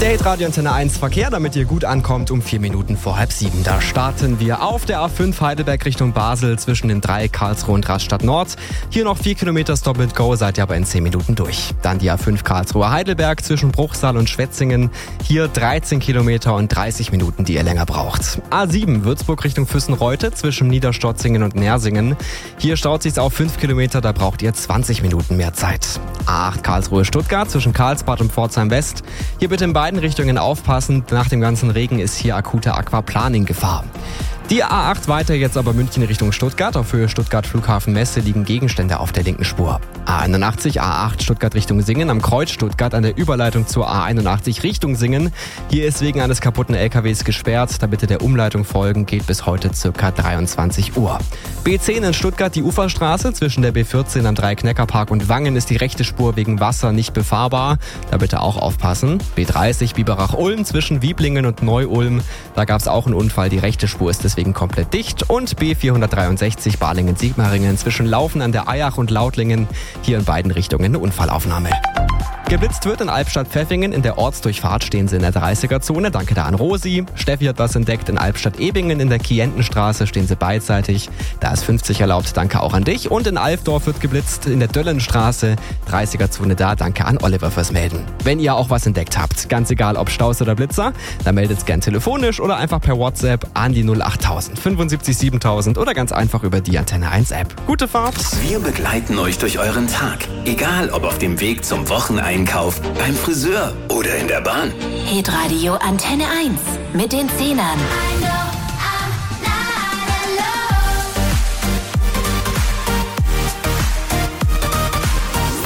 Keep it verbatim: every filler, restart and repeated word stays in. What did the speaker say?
Der Radio Antenne eins Verkehr, damit ihr gut ankommt, um vier Minuten vor halb sieben. Da starten wir auf der A fünf Heidelberg Richtung Basel zwischen den drei Karlsruhe und Rastatt Nord. Hier noch vier Kilometer Stop and Go, seid ihr aber in zehn Minuten durch. Dann die A fünf Karlsruhe Heidelberg zwischen Bruchsal und Schwetzingen. Hier dreizehn Kilometer und dreißig Minuten, die ihr länger braucht. A sieben Würzburg Richtung Füssenreute zwischen Niederstotzingen und Nersingen. Hier staut sich's auf fünf Kilometer, da braucht ihr zwanzig Minuten mehr Zeit. A acht Karlsruhe Stuttgart zwischen Karlsbad und Pforzheim West. Hier bitte in beiden Richtungen aufpassen. Nach dem ganzen Regen ist hier akute Aquaplaning-Gefahr. Die A acht weiter jetzt aber München Richtung Stuttgart. Auf Höhe Stuttgart Flughafen Messe liegen Gegenstände auf der linken Spur. A einundachtzig A acht Stuttgart Richtung Singen am Kreuz Stuttgart an der Überleitung zur A einundachtzig Richtung Singen. Hier ist wegen eines kaputten L K Ws gesperrt. Da bitte der Umleitung folgen, geht bis heute ca. dreiundzwanzig Uhr. B zehn in Stuttgart die Uferstraße zwischen der B vierzehn am Dreieckneckerpark und Wangen ist die rechte Spur wegen Wasser nicht befahrbar. Da bitte auch aufpassen. B dreißig Biberach-Ulm zwischen Wieblingen und Neu-Ulm. Da gab es auch einen Unfall. Die rechte Spur ist deswegen komplett dicht. Und B vierhundertdreiundsechzig Balingen-Sigmaringen zwischen Laufen an der Eyach und Lautlingen. Hier in beiden Richtungen eine Unfallaufnahme. Geblitzt wird in Albstadt-Pfeffingen. In der Ortsdurchfahrt stehen sie in der dreißiger-Zone. Danke da an Rosi. Steffi hat was entdeckt. In Albstadt-Ebingen in der Kientenstraße stehen sie beidseitig. Da ist fünfzig erlaubt. Danke auch an dich. Und in Alfdorf wird geblitzt in der Döllenstraße. dreißiger-Zone da. Danke an Oliver fürs Melden. Wenn ihr auch was entdeckt habt, ganz egal ob Staus oder Blitzer, dann meldet's gern telefonisch oder einfach per WhatsApp an die null achttausend fünfundsiebzig siebentausend oder ganz einfach über die Antenne eins App. Gute Fahrt! Wir begleiten euch durch euren Tag. Egal ob auf dem Weg zum Wocheneinkauf, beim Friseur oder in der Bahn. Hitradio Antenne eins mit den Zehnern.